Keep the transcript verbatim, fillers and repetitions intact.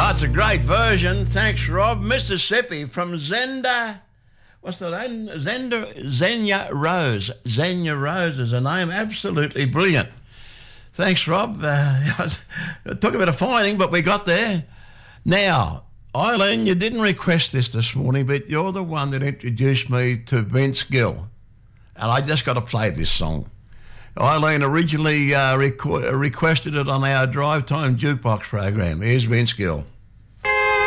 Oh, it's a great version. Thanks, Rob. Mississippi from Zenda. What's the name? Zenda, Xenia Rose. Xenia Rose is a name. Absolutely brilliant. Thanks, Rob. Uh, it took a bit of finding, but we got there. Now, Eileen, you didn't request this this morning, but you're the one that introduced me to Vince Gill. And I just got to play this song. Eileen originally uh, reco- requested it on our Drive Time Jukebox program. Here's Vince Gill.